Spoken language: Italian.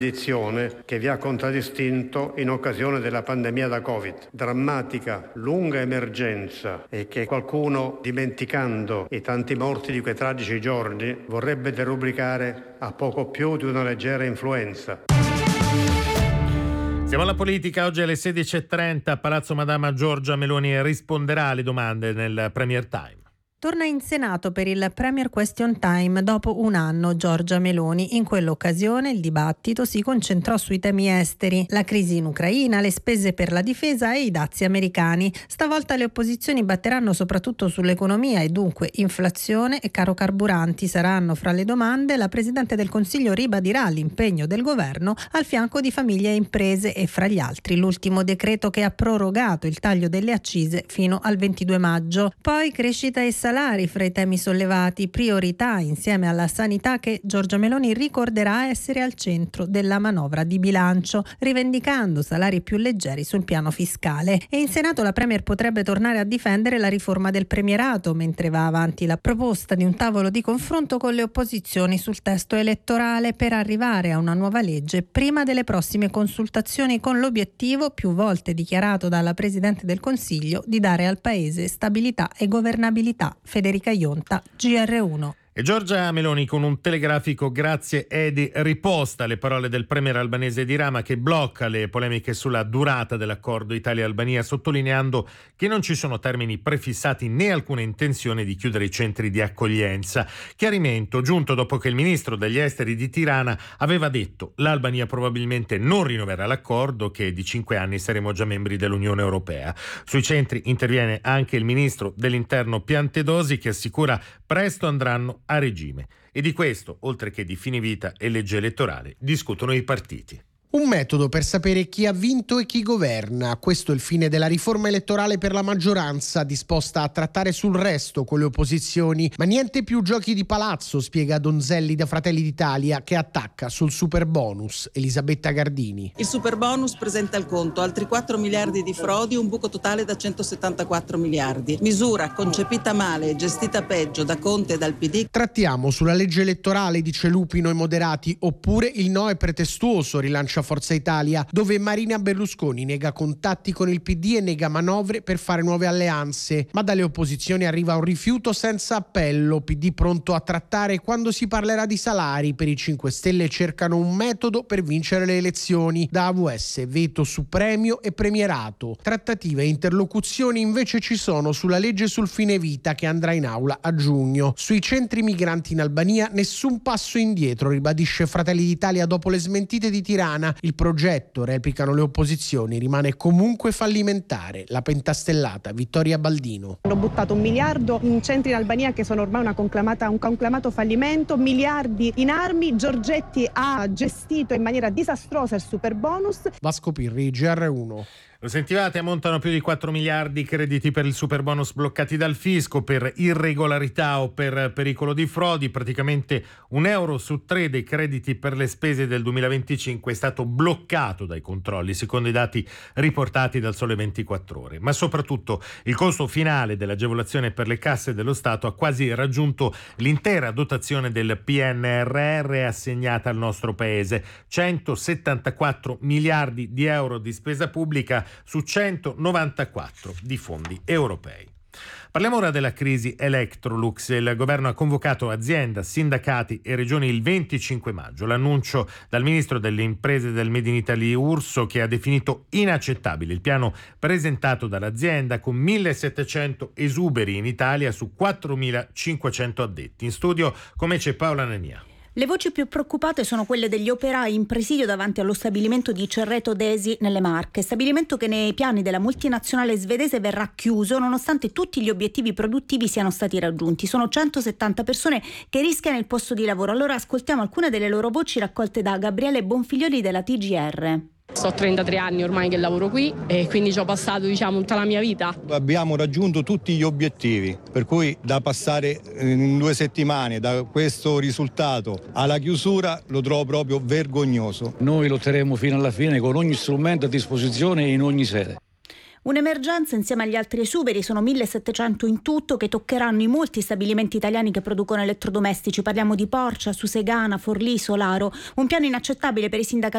Edizione che vi ha contraddistinto in occasione della pandemia da Covid. Drammatica, lunga emergenza e che qualcuno, dimenticando i tanti morti di quei tragici giorni, vorrebbe derubricare a poco più di una leggera influenza. Siamo alla politica, oggi alle 16:30 a Palazzo Madama Giorgia Meloni risponderà alle domande nel Premier Time. Torna in Senato per il Premier Question Time dopo un anno Giorgia Meloni. In quell'occasione il dibattito si concentrò sui temi esteri, la crisi in Ucraina, le spese per la difesa e i dazi americani. Stavolta le opposizioni batteranno soprattutto sull'economia e dunque inflazione e caro carburanti saranno fra le domande. La Presidente del Consiglio ribadirà l'impegno del governo al fianco di famiglie e imprese e fra gli altri l'ultimo decreto che ha prorogato il taglio delle accise fino al 22 maggio. Poi crescita e salari fra i temi sollevati, priorità insieme alla sanità che Giorgia Meloni ricorderà essere al centro della manovra di bilancio, rivendicando salari più leggeri sul piano fiscale. E in Senato la Premier potrebbe tornare a difendere la riforma del premierato, mentre va avanti la proposta di un tavolo di confronto con le opposizioni sul testo elettorale per arrivare a una nuova legge prima delle prossime consultazioni, con l'obiettivo, più volte dichiarato dalla Presidente del Consiglio, di dare al Paese stabilità e governabilità. Federica Ionta, GR1. E Giorgia Meloni con un telegrafico grazie Edi riposta le parole del premier albanese Edi Rama, che blocca le polemiche sulla durata dell'accordo Italia-Albania, sottolineando che non ci sono termini prefissati né alcuna intenzione di chiudere i centri di accoglienza. Chiarimento giunto dopo che il ministro degli esteri di Tirana aveva detto: l'Albania probabilmente non rinnoverà l'accordo, che di 5 anni saremo già membri dell'Unione Europea. Sui centri interviene anche il ministro dell'Interno Piantedosi, che assicura presto andranno a regime. E di questo, oltre che di fine vita e legge elettorale, discutono i partiti. Un metodo per sapere chi ha vinto e chi governa. Questo è il fine della riforma elettorale per la maggioranza, disposta a trattare sul resto con le opposizioni. Ma niente più giochi di palazzo, spiega Donzelli da Fratelli d'Italia, che attacca sul superbonus. Elisabetta Gardini. Il superbonus presenta al conto altri 4 miliardi di frodi, un buco totale da 174 miliardi. Misura concepita male e gestita peggio da Conte e dal PD. Trattiamo sulla legge elettorale, dice Lupino e Moderati, oppure il no è pretestuoso, rilancia Forza Italia, dove Marina Berlusconi nega contatti con il PD e nega manovre per fare nuove alleanze. Ma dalle opposizioni arriva un rifiuto senza appello. PD pronto a trattare quando si parlerà di salari. Per i 5 Stelle cercano un metodo per vincere le elezioni. Da AVS veto su premio e premierato. Trattative e interlocuzioni invece ci sono sulla legge sul fine vita, che andrà in aula a giugno. Sui centri migranti in Albania nessun passo indietro, ribadisce Fratelli d'Italia dopo le smentite di Tirana. Il progetto, replicano le opposizioni, rimane comunque fallimentare. La pentastellata Vittoria Baldino. Hanno buttato 1 miliardo in centri in Albania che sono ormai un conclamato fallimento, miliardi in armi. Giorgetti ha gestito in maniera disastrosa il superbonus. Vasco Pirri, GR1. Lo sentivate, ammontano più di 4 miliardi i crediti per il superbonus bloccati dal fisco per irregolarità o per pericolo di frodi. Praticamente 1 euro su 3 dei crediti per le spese del 2025 è stato bloccato dai controlli, secondo i dati riportati dal Sole 24 Ore. Ma soprattutto il costo finale dell'agevolazione per le casse dello Stato ha quasi raggiunto l'intera dotazione del PNRR assegnata al nostro Paese: 174 miliardi di euro di spesa pubblica su 194 di fondi europei. Parliamo ora della crisi Electrolux. Il governo ha convocato azienda, sindacati e regioni il 25 maggio. L'annuncio dal ministro delle imprese del Made in Italy Urso, che ha definito inaccettabile il piano presentato dall'azienda con 1.700 esuberi in Italia su 4.500 addetti. In studio con me c'è Paola Nania. Le voci più preoccupate sono quelle degli operai in presidio davanti allo stabilimento di Cerreto Desi nelle Marche, stabilimento che nei piani della multinazionale svedese verrà chiuso nonostante tutti gli obiettivi produttivi siano stati raggiunti. Sono 170 persone che rischiano il posto di lavoro. Allora ascoltiamo alcune delle loro voci raccolte da Gabriele Bonfiglioli della TGR. Sto 33 anni ormai che lavoro qui e quindi ci ho passato tutta la mia vita. Abbiamo raggiunto tutti gli obiettivi, per cui da passare in 2 settimane da questo risultato alla chiusura lo trovo proprio vergognoso. Noi lotteremo fino alla fine con ogni strumento a disposizione in ogni sede. Un'emergenza insieme agli altri esuberi, sono 1700 in tutto, che toccheranno i molti stabilimenti italiani che producono elettrodomestici. Parliamo di Porcia, Susegana, Forlì, Solaro. Un piano inaccettabile per i sindacati